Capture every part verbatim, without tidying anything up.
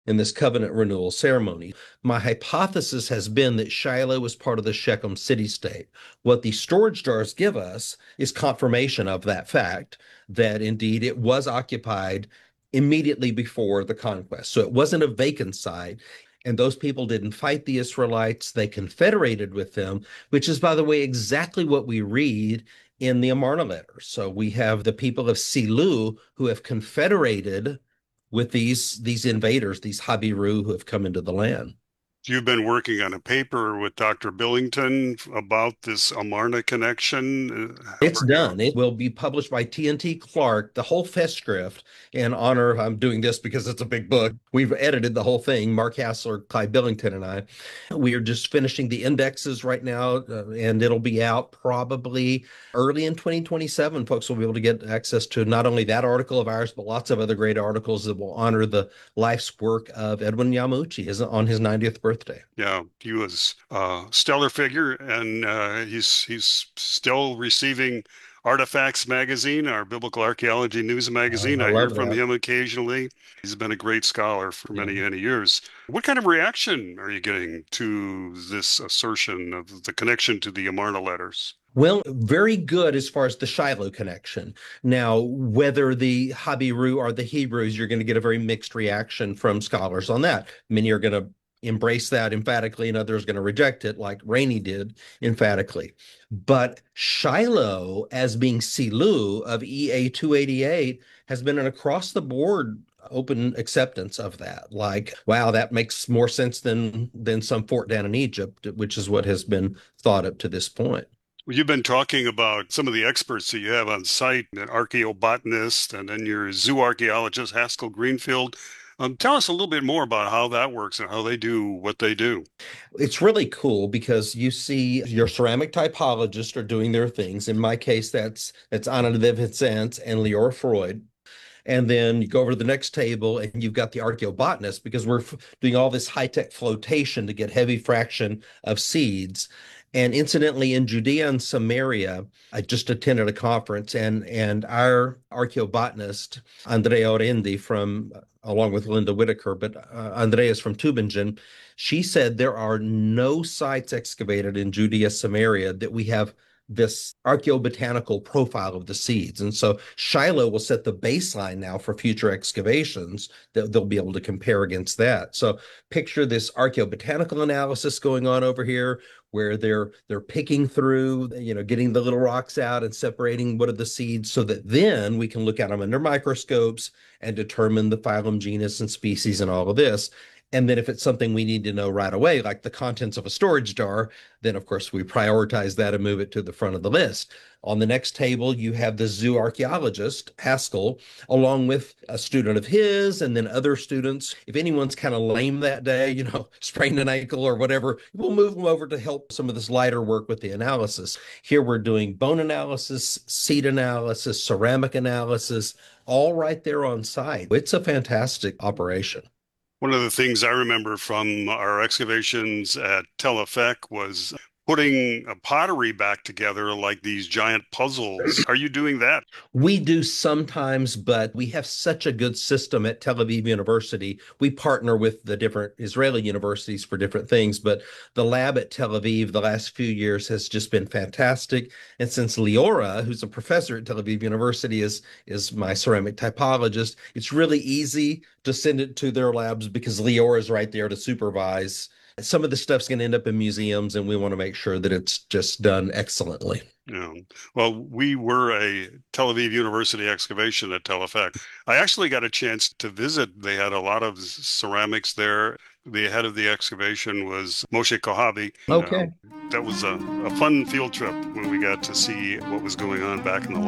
in this covenant renewal ceremony. My hypothesis has been that Shiloh was part of the Shechem city state. What the storage jars give us is confirmation of that fact, that indeed it was occupied immediately before the conquest. So it wasn't a vacant site. And those people didn't fight the Israelites. They confederated with them, which is, by the way, exactly what we read in the Amarna letters. So we have the people of Silu who have confederated with these these invaders, these Habiru who have come into the land. You've been working on a paper with Doctor Billington about this Amarna connection. Uh, How It's are you? done. It will be published by T N T Clark, the whole Festschrift, in honor. I'm doing this because it's a big book. We've edited the whole thing, Mark Hassler, Clyde Billington, and I. We are just finishing the indexes right now, uh, and it'll be out probably early in twenty twenty-seven. Folks will be able to get access to not only that article of ours, but lots of other great articles that will honor the life's work of Edwin Yamuchi on his ninetieth birthday. Yeah, he was a stellar figure, and uh, he's he's still receiving Artifacts magazine, our biblical archaeology news Uh, magazine. I I hear love from that. him occasionally. He's been a great scholar for Yeah. many, many years. What kind of reaction are you getting to this assertion of the connection to the Amarna letters? Well, very good as far as the Shiloh connection. Now, whether the Habiru are the Hebrews, you're going to get a very mixed reaction from scholars on that. Many are going to embrace that emphatically, and others are going to reject it, like Rainey did emphatically. But Shiloh, as being Silu of E A two eighty-eight, has been an across the board open acceptance of that. Like, wow, that makes more sense than than some fort down in Egypt, which is what has been thought up to this point. Well, you've been talking about some of the experts that you have on site, an archaeobotanist, and then your zoo archaeologist, Haskell Greenfield. Um, tell us a little bit more about how that works and how they do what they do. It's really cool because you see your ceramic typologists are doing their things. In my case, that's that's Anna de Vincennes and Leora Freud. And then you go over to the next table and you've got the archaeobotanist because we're f- doing all this high-tech flotation to get heavy fraction of seeds. And incidentally, in Judea and Samaria, I just attended a conference, and and our archaeobotanist, Andrea Orendi from, along with Linda Whitaker, but uh, Andrea is from Tübingen. She said there are no sites excavated in Judea, Samaria that we have this archaeobotanical profile of the seeds. And so Shiloh will set the baseline now for future excavations that they'll be able to compare against that. So picture this archaeobotanical analysis going on over here where they're they're picking through, you know, getting the little rocks out and separating what are the seeds so that then we can look at them under microscopes and determine the phylum, genus, and species and all of this. And then if it's something we need to know right away, like the contents of a storage jar, then of course we prioritize that and move it to the front of the list. On the next table, you have the zoo archaeologist, Haskell, along with a student of his and then other students. If anyone's kind of lame that day, you know, sprained an ankle or whatever, we'll move them over to help some of this lighter work with the analysis. Here we're doing bone analysis, seed analysis, ceramic analysis, all right there on site. It's a fantastic operation. One of the things I remember from our excavations at Tel Effec was putting a pottery back together like these giant puzzles. Are you doing that? We do sometimes, but we have such a good system at Tel Aviv University. We partner with the different Israeli universities for different things, but the lab at Tel Aviv the last few years has just been fantastic. And since Leora, who's a professor at Tel Aviv University, is is my ceramic typologist, it's really easy to send it to their labs because Leora is right there to supervise. Some of the stuff's going to end up in museums, and we want to make sure that it's just done excellently. Yeah. Well, we were a Tel Aviv University excavation at Tel Effec. I actually got a chance to visit. They had a lot of ceramics there. The head of the excavation was Moshe Kohavi. Uh, Okay. that was a, a fun field trip when we got to see what was going on back in the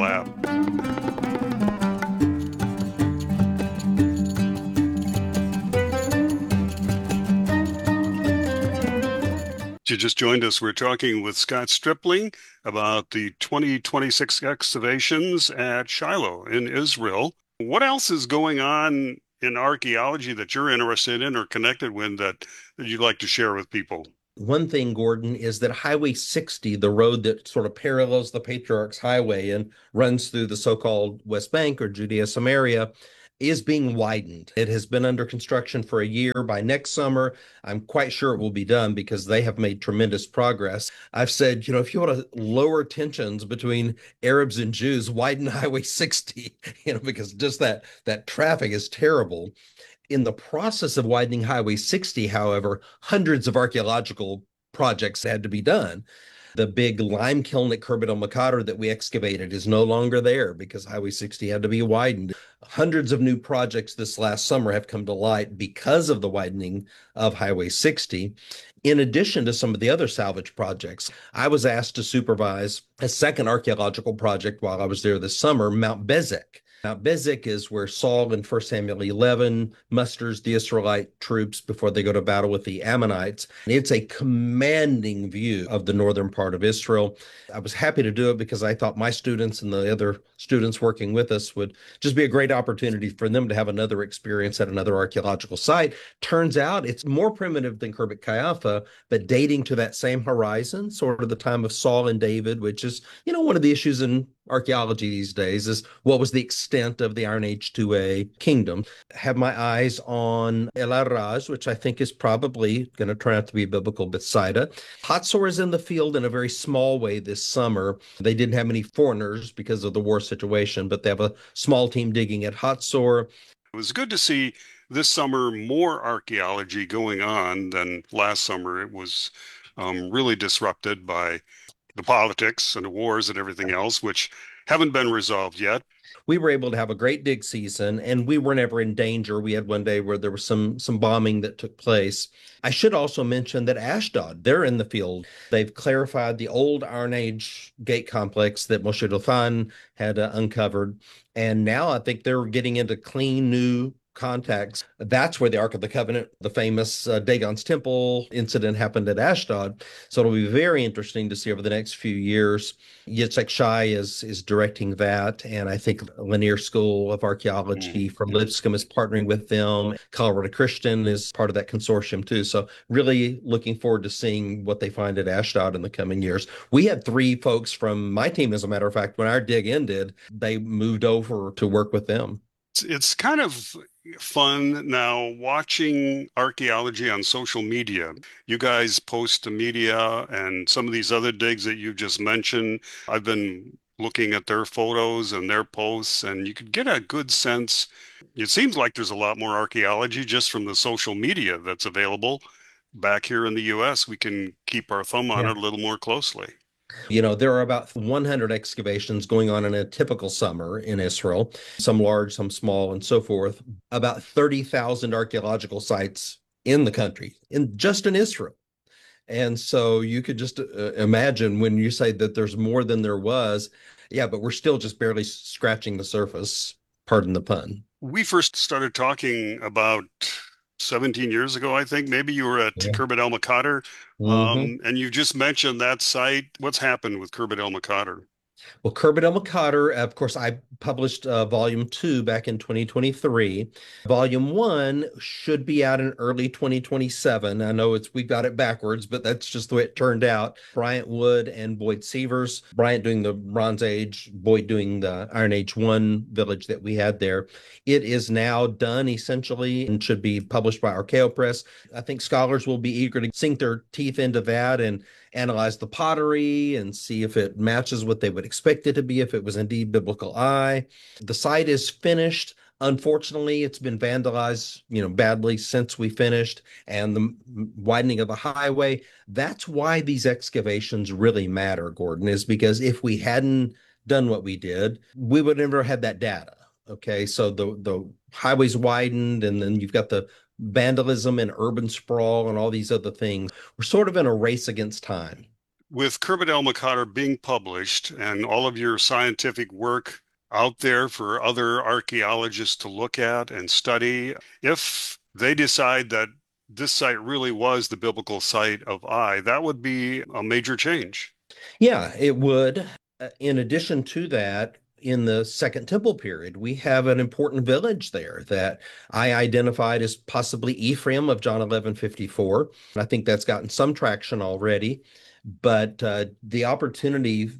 lab. You just joined us. We're talking with Scott Stripling about the twenty twenty-six excavations at Shiloh in Israel. What else is going on in archaeology that you're interested in or connected with that, that you'd like to share with people? One thing, Gordon, is that Highway sixty, the road that sort of parallels the Patriarch's Highway and runs through the so-called West Bank or Judea Samaria, is being widened. It has been under construction for a year. By next summer, I'm quite sure it will be done because they have made tremendous progress. I've said, you know, if you want to lower tensions between Arabs and Jews, widen Highway sixty, you know, because just that that traffic is terrible. In the process of widening Highway sixty, however, hundreds of archaeological projects had to be done. The big lime kiln at Khirbet el Maqater that we excavated is no longer there because Highway sixty had to be widened. Hundreds of new projects this last summer have come to light because of the widening of Highway sixty. In addition to some of the other salvage projects, I was asked to supervise a second archaeological project while I was there this summer, Mount Bezek. Mount Bezek is where Saul in First Samuel eleven musters the Israelite troops before they go to battle with the Ammonites. It's a commanding view of the northern part of Israel. I was happy to do it because I thought my students and the other students working with us would just be a great opportunity for them to have another experience at another archaeological site. Turns out it's more primitive than Khirbet Qeiyafa, but dating to that same horizon, sort of the time of Saul and David, which is, you know, one of the issues in archaeology these days is what was the extent of the Iron Age two A kingdom. Have my eyes on El Araj, which I think is probably going to turn out to be biblical Bethsaida. Hatzor is in the field in a very small way this summer. They didn't have many foreigners because of the war situation, but they have a small team digging at Hatzor. It was good to see this summer more archaeology going on than last summer. It was um, really disrupted by the politics and the wars and everything else, which haven't been resolved yet. We were able to have a great dig season, and we were never in danger. We had one day where there was some some bombing that took place. I should also mention that Ashdod, they're in the field. They've clarified the old Iron Age gate complex that Moshe Dothan had uh, uncovered, and now I think they're getting into clean new contacts. That's where the Ark of the Covenant, the famous uh, Dagon's Temple incident happened at Ashdod. So it'll be very interesting to see over the next few years. Yitzhak Shai is is directing that, and I think Lanier School of Archaeology from Lipscomb is partnering with them. Colorado Christian is part of that consortium too. So really looking forward to seeing what they find at Ashdod in the coming years. We had three folks from my team, as a matter of fact, when our dig ended, they moved over to work with them. It's, it's kind of fun now watching archaeology on social media. You guys post to media and some of these other digs that you just mentioned. I've been looking at their photos and their posts, and you could get a good sense. It seems like there's a lot more archaeology just from the social media that's available. Back here in the U S, we can keep our thumb on Yeah. it a little more closely. You know, there are about one hundred excavations going on in a typical summer in Israel, some large, some small, and so forth. About thirty thousand archaeological sites in the country, in just in Israel. And so you could just uh, imagine when you say that there's more than there was. Yeah, but we're still just barely scratching the surface. Pardon the pun. We first started talking about seventeen years ago, I think. Maybe you were at Yeah. Khirbet El Maqater, Mhm. um, and you just mentioned that site. What's happened with Khirbet El Maqater? Well, Khirbet El Maqater, of course, I published uh, volume two back in twenty twenty-three. Volume one should be out in early twenty twenty-seven. I know it's we got it backwards, but that's just the way it turned out. Bryant Wood and Boyd Sievers, Bryant doing the Bronze Age, Boyd doing the Iron Age one village that we had there. It is now done essentially and should be published by Archaeo Press. I think scholars will be eager to sink their teeth into that and analyze the pottery and see if it matches what they would expect it to be, if it was indeed biblical eye. The site is finished. Unfortunately, it's been vandalized, you know, badly since we finished, and the widening of the highway. That's why these excavations really matter, Gordon, is because if we hadn't done what we did, we would never had that data. Okay, so the the highways widened, and then you've got the vandalism and urban sprawl and all these other things. We're sort of in a race against time. With Khirbet El Maqater being published and all of your scientific work out there for other archaeologists to look at and study, if they decide that this site really was the biblical site of Ai, that would be a major change. Yeah, it would. Uh, In addition to that, in the Second Temple period, we have an important village there that I identified as possibly Ephraim of John eleven fifty-four. I think that's gotten some traction already, but uh, the opportunity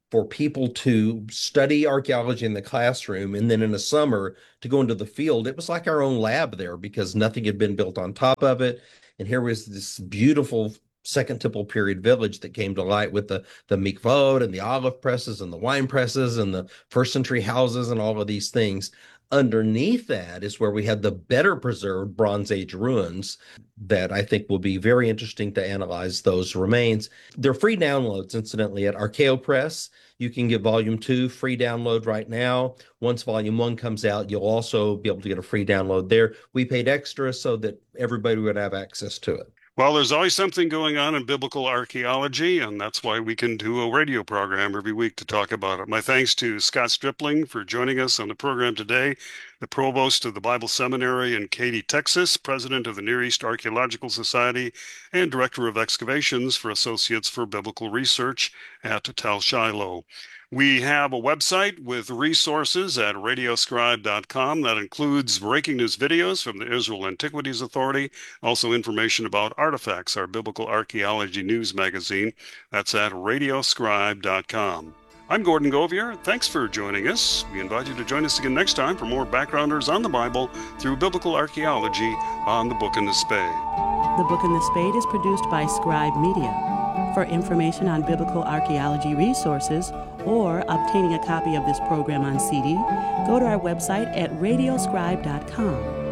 for people to study archaeology in the classroom and then in the summer to go into the field. It was like our own lab there because nothing had been built on top of it. And here was this beautiful Second Temple period village that came to light with the the mikvot and the olive presses and the wine presses and the first century houses and all of these things. Underneath that is where we had the better preserved Bronze Age ruins that I think will be very interesting to analyze those remains. They're free downloads, incidentally, at ArchaeoPress. You can get volume two free download right now. Once volume one comes out, you'll also be able to get a free download there. We paid extra so that everybody would have access to it. Well, there's always something going on in biblical archaeology, and that's why we can do a radio program every week to talk about it. My thanks to Scott Stripling for joining us on the program today, the provost of the Bible Seminary in Katy, Texas, president of the Near East Archaeological Society, and director of excavations for Associates for Biblical Research at Tel Shiloh. We have a website with resources at radioscribe dot com that includes breaking news videos from the Israel Antiquities Authority, also information about Artifacts, our biblical archaeology news magazine. That's at radioscribe dot com. I'm Gordon Govier. Thanks for joining us. We invite you to join us again next time for more backgrounders on the Bible through biblical archaeology on The Book and the Spade. The Book and the Spade is produced by Scribe Media. For information on biblical archaeology resources or obtaining a copy of this program on C D, go to our website at radioscribe dot com.